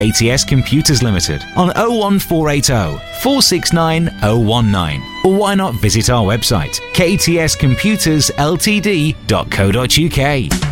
ATS Computers Limited on 01480 469 019. Or why not visit our website, ktscomputersltd.co.uk.